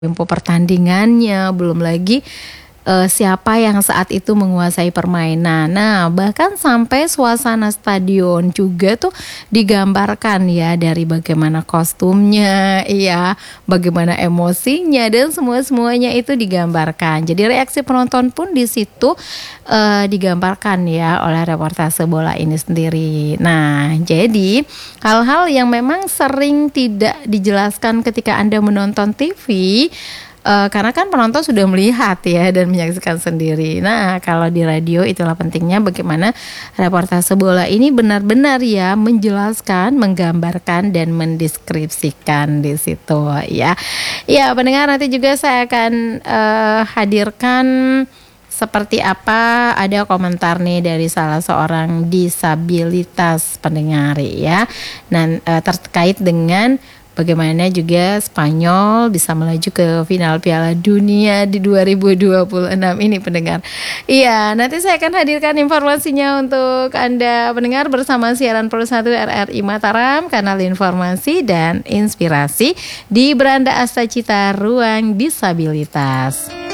tempo pertandingannya, belum lagi, siapa yang saat itu menguasai permainan. Nah, bahkan sampai suasana stadion juga tuh digambarkan ya, dari bagaimana kostumnya, iya, bagaimana emosinya, dan semuanya itu digambarkan. Jadi reaksi penonton pun di situ, digambarkan ya oleh reportase bola ini sendiri. Nah, jadi hal-hal yang memang sering tidak dijelaskan ketika Anda menonton TV, karena kan penonton sudah melihat ya dan menyaksikan sendiri. Nah, kalau di radio itulah pentingnya bagaimana reportase bola ini benar-benar ya menjelaskan, menggambarkan dan mendeskripsikan di situ ya. Ya, pendengar, nanti juga saya akan hadirkan seperti apa, ada komentar nih dari salah seorang disabilitas pendengar ya. Dan terkait dengan bagaimana juga Spanyol bisa melaju ke final Piala Dunia di 2026 ini pendengar. Iya, nanti saya akan hadirkan informasinya untuk Anda pendengar bersama siaran Pro 1 RRI Mataram, kanal informasi dan inspirasi di Beranda Asta Cita Ruang Disabilitas.